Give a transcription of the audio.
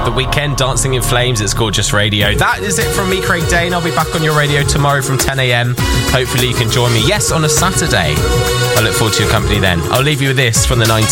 The Weeknd, Dancing in Flames. It's Gorgeous Radio. That is it from me, Craig Dane. I'll be back on your radio tomorrow from 10 a.m. Hopefully you can join me. Yes, on a Saturday. I look forward to your company then. I'll leave you with this from the 90s.